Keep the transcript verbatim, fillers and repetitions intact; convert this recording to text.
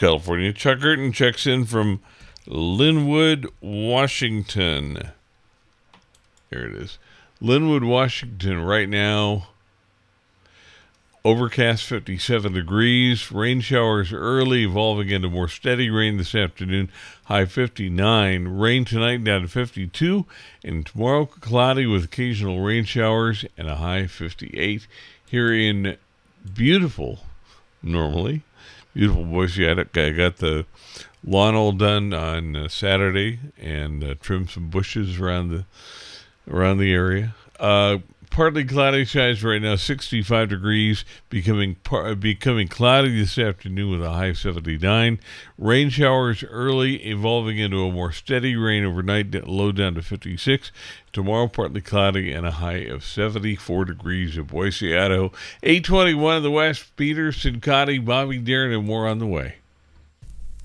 California. Chuck Urton checks in from Linwood, Washington. There it is. Linwood, Washington, right now. Overcast, fifty-seven degrees. Rain showers early, evolving into more steady rain this afternoon. High fifty-nine. Rain tonight down to fifty-two. And tomorrow, cloudy with occasional rain showers and a high fifty-eight. Here in beautiful, normally, beautiful Boise, I got the lawn all done on uh, Saturday and uh, trimmed some bushes around the around the area. Uh, partly cloudy skies right now, sixty-five degrees, becoming par- becoming cloudy this afternoon with a high seventy-nine. Rain showers early, evolving into a more steady rain overnight, low down to fifty-six. Tomorrow, partly cloudy and a high of seventy-four degrees in Boise, Idaho. eight twenty-one in the West, Peter, Sincotti, Bobby Darin, and more on the way.